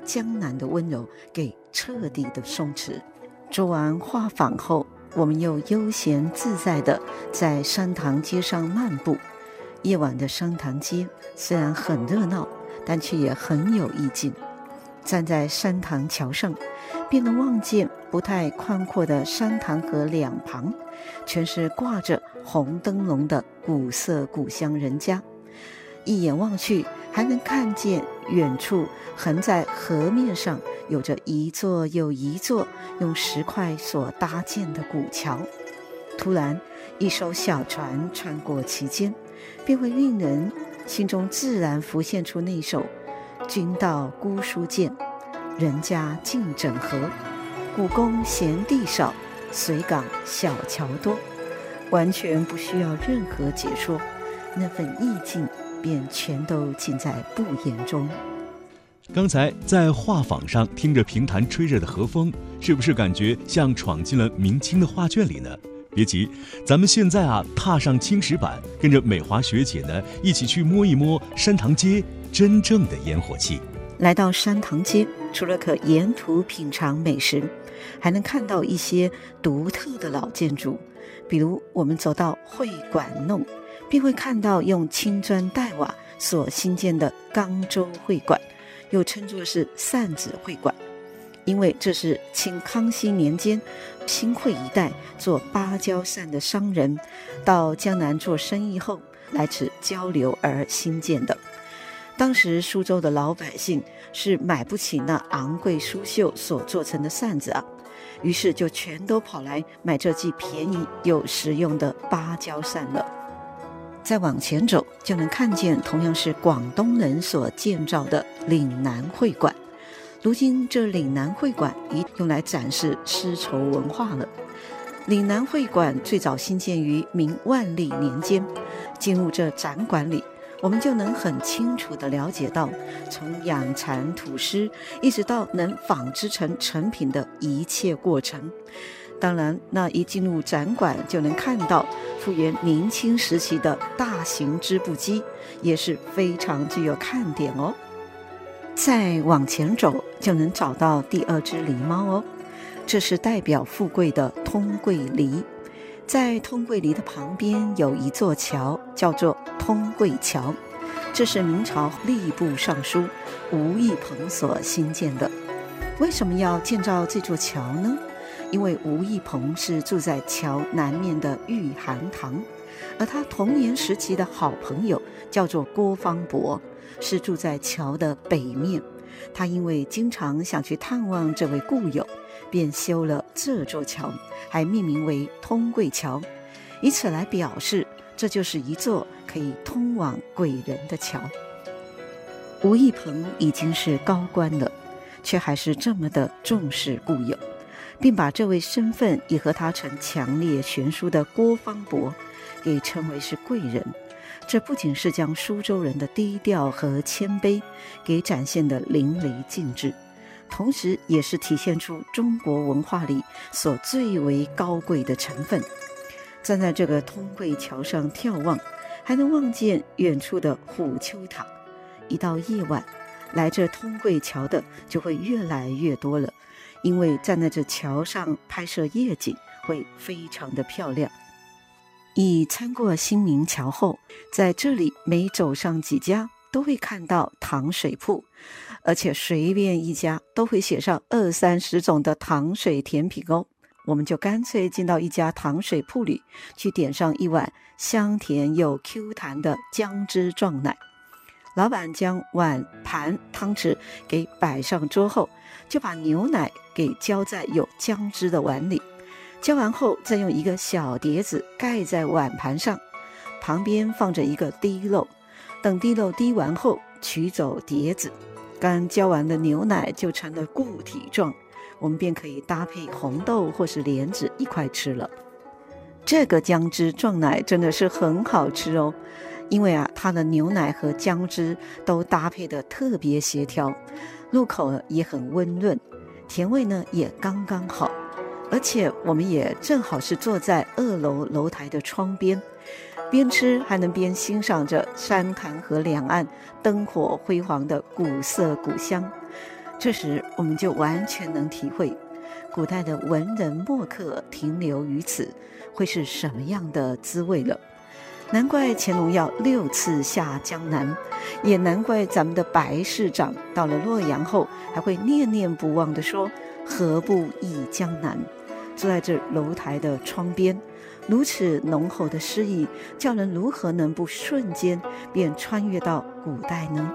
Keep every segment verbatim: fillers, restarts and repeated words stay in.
江南的温柔给彻底的松弛。做完画舫后，我们又悠闲自在地在山塘街上漫步。夜晚的山塘街虽然很热闹，但却也很有意境。站在山塘桥上，便能望见不太宽阔的山塘河两旁，全是挂着红灯笼的古色古香人家。一眼望去，还能看见远处横在河面上有着一座又一座用石块所搭建的古桥。突然一艘小船穿过其间，便会令人心中自然浮现出那首君道姑苏见，人家尽整河，故宫闲地少，随港小桥多。完全不需要任何解说，那份意境便全都尽在不言中。 刚才在画舫上听着平潭吹着的河风，是不是感觉像闯进了明清的画卷里呢？别急，咱们现在啊踏上青石板，跟着美华学姐呢一起去摸一摸山塘街真正的烟火气。 来到山塘街，除了可沿途品尝美食，还能看到一些独特的老建筑。比如我们走到会馆弄，便会看到用青砖黛瓦所兴建的冈州会馆，又称作是扇子会馆，因为这是清康熙年间新会一带做芭蕉扇的商人到江南做生意后来此交流而兴建的。当时苏州的老百姓是买不起那昂贵苏绣所做成的扇子啊，于是就全都跑来买这既便宜又实用的芭蕉扇了。再往前走，就能看见同样是广东人所建造的岭南会馆。如今这岭南会馆已用来展示丝绸文化了。岭南会馆最早兴建于明万历年间，进入这展馆里，我们就能很清楚地了解到从养蚕吐丝一直到能纺织成成品的一切过程。当然，那一进入展馆就能看到复原明清时期的大型织布机，也是非常具有看点哦。再往前走，就能找到第二只狸猫哦，这是代表富贵的通贵梨。在通贵梨的旁边有一座桥，叫做通贵桥，这是明朝吏部尚书吴义朋所兴建的。为什么要建造这座桥呢？因为吴义朋是住在桥南面的玉涵堂，而他童年时期的好朋友叫做郭方伯，是住在桥的北面。他因为经常想去探望这位故友，便修了这座桥，还命名为通贵桥，以此来表示这就是一座可以通往贵人的桥。吴义朋已经是高官了，却还是这么的重视故友，并把这位身份也和他曾强烈悬殊的郭方伯给称为是贵人。这不仅是将苏州人的低调和谦卑给展现得淋漓尽致，同时也是体现出中国文化里所最为高贵的成分。站在这个通贵桥上眺望，还能望见远处的虎丘塔。一到夜晚，来这通贵桥的就会越来越多了，因为站在这桥上拍摄夜景会非常的漂亮。一穿过新民桥后，在这里每走上几家都会看到糖水铺，而且随便一家都会写上二三十种的糖水甜品哦。我们就干脆进到一家糖水铺里，去点上一碗香甜又 Q 弹的姜汁撞奶。老板将碗盘汤匙给摆上桌后，就把牛奶给浇在有姜汁的碗里，浇完后再用一个小碟子盖在碗盘上，旁边放着一个滴漏，等滴漏滴完后取走碟子，刚浇完的牛奶就成了固体状，我们便可以搭配红豆或是莲子一块吃了。这个姜汁撞奶真的是很好吃哦，因为啊，它的牛奶和姜汁都搭配的特别协调，入口也很温润，甜味呢也刚刚好。而且我们也正好是坐在二楼楼台的窗边，边吃还能边欣赏着山潭河两岸灯火辉煌的古色古香。 这时我们就完全能体会古代的文人墨客停留于此会是什么样的滋味了。难怪乾隆要六次下江南，也难怪咱们的白市长到了洛阳后还会念念不忘地说何不忆江南。坐在这楼台的窗边，如此浓厚的诗意，叫人如何能不瞬间便穿越到古代呢？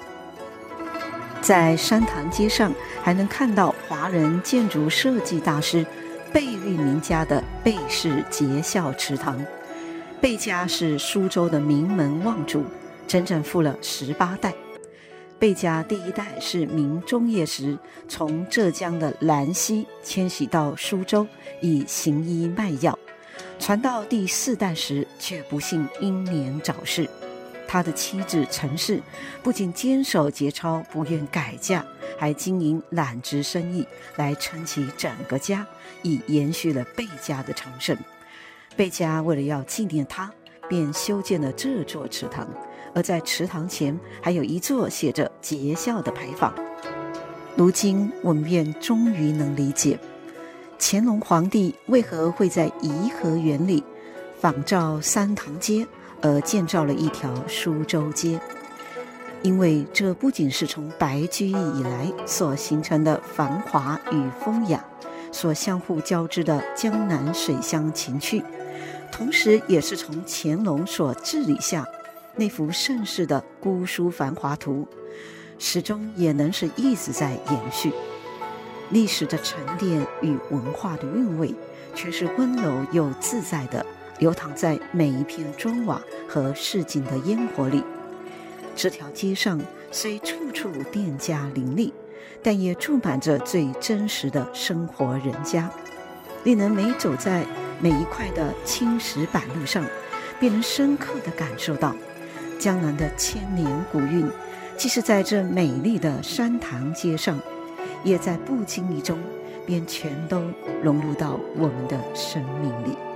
在山塘街上还能看到华人建筑设计大师贝聿铭家的贝氏节孝祠堂。贝家是苏州的名门望族，整整富了十八代。贝家第一代是明中叶时从浙江的兰溪迁徙到苏州，以行医卖药。传到第四代时，却不幸英年早逝。他的妻子陈氏不仅坚守节操，不愿改嫁，还经营揽职生意来撑起整个家，以延续了贝家的昌盛。贝家为了要纪念他，便修建了这座祠堂，而在祠堂前还有一座写着节孝的牌坊。如今我们便终于能理解乾隆皇帝为何会在颐和园里仿照三堂街而建造了一条苏州街，因为这不仅是从白居易以来所形成的繁华与风雅所相互交织的江南水乡情趣，同时也是从乾隆所治理下那幅盛世的姑苏繁华图，始终也能是一直在延续。历史的沉淀与文化的韵味，却是温柔又自在的流淌在每一片砖瓦和市井的烟火里。这条街上虽处处店家林立，但也住满着最真实的生活人家，令人每走在每一块的青石板路上，便能深刻地感受到江南的千年古韵，既是在这美丽的山塘街上，也在不经意中便全都融入到我们的生命里。